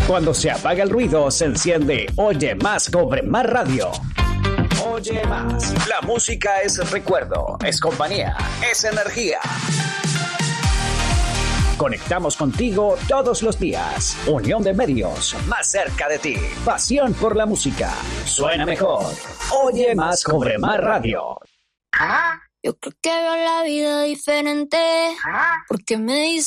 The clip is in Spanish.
Cuando se apaga el ruido, se enciende Oye Más Cobre Más Radio. Oye Más. La música es recuerdo, es compañía, es energía. Conectamos contigo todos los días. Unión de medios, más cerca de ti. Pasión por la música. Suena mejor. Oye Más Cobre Más Radio. Yo creo que veo la vida diferente, porque me dice